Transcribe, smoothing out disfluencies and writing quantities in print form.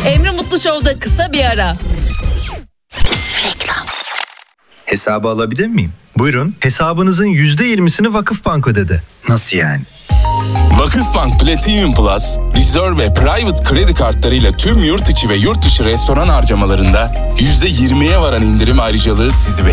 Emre Mutlu Show'da kısa bir ara. Hesabı alabilir miyim? Buyurun, hesabınızın %20'sini Vakıfbank ödedi. Nasıl yani? Vakıfbank Platinum Plus, Reserve ve Private kredi kartlarıyla tüm yurt içi ve yurt dışı restoran harcamalarında %20'ye varan indirim ayrıcalığı sizi bekliyor.